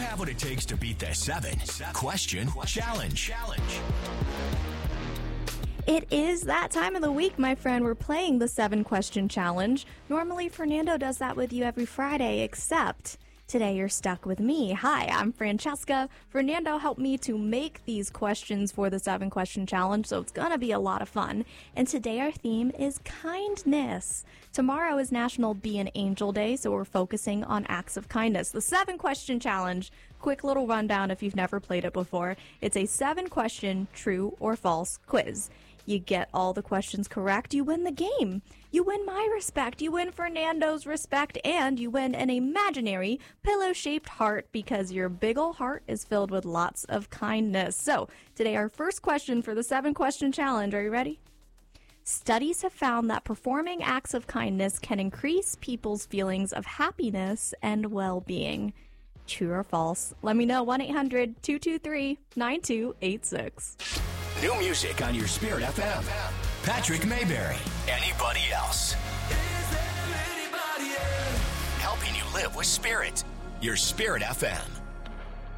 have what it takes to beat the 7-question challenge. It is that time of the week, my friend. We're playing the 7-question challenge. Normally, Fernando does that with you every Friday, except today you're stuck with me. Hi, I'm Francesca. Fernando helped me to make these questions for the 7-question challenge, so it's going to be a lot of fun. And today our theme is kindness. Tomorrow is National Be an Angel Day, so we're focusing on acts of kindness. The 7-question challenge, quick little rundown if you've never played it before. It's a 7-question true or false quiz. You get all the questions correct, you win the game. You win my respect, you win Fernando's respect, and you win an imaginary pillow-shaped heart because your big ol' heart is filled with lots of kindness. So, today our first question for the 7-question challenge. Are you ready? Studies have found that performing acts of kindness can increase people's feelings of happiness and well-being. True or false? Let me know. 1-800-223-9286. New music on your Spirit FM. Patrick Mayberry. Anybody else? Helping you live with Spirit. Your Spirit FM.